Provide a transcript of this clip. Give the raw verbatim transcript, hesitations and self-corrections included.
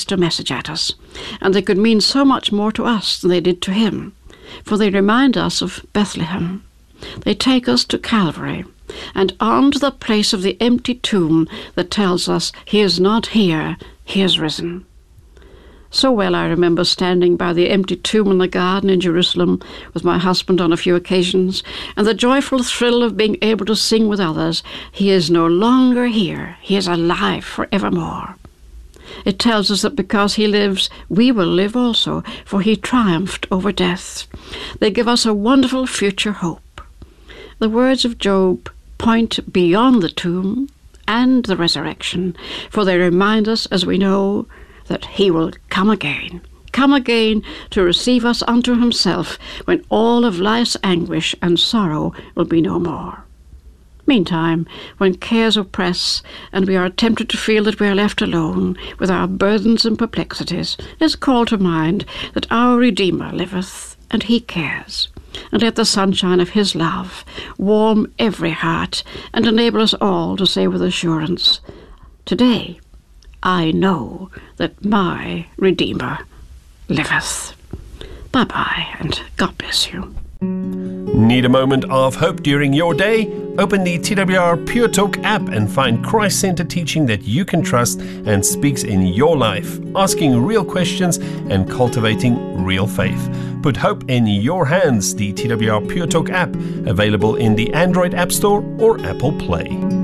a message at us, and they could mean so much more to us than they did to him, for they remind us of Bethlehem. They take us to Calvary, and on to the place of the empty tomb that tells us he is not here, he is risen. So well I remember standing by the empty tomb in the garden in Jerusalem with my husband on a few occasions, and the joyful thrill of being able to sing with others, he is no longer here, he is alive forevermore. It tells us that because he lives, we will live also, for he triumphed over death. They give us a wonderful future hope. The words of Job point beyond the tomb and the resurrection, for they remind us, as we know, that he will come again, come again to receive us unto himself when all of life's anguish and sorrow will be no more. Meantime, when cares oppress and we are tempted to feel that we are left alone with our burdens and perplexities, let's call to mind that our Redeemer liveth and he cares. And let the sunshine of his love warm every heart and enable us all to say with assurance, today I know that my Redeemer liveth. Bye-bye, and God bless you. Need a moment of hope during your day? Open the T W R Pure Talk app and find Christ-centered teaching that you can trust and speaks in your life, asking real questions and cultivating real faith. Put hope in your hands. The T W R Pure Talk app, available in the Android App Store or Apple Play.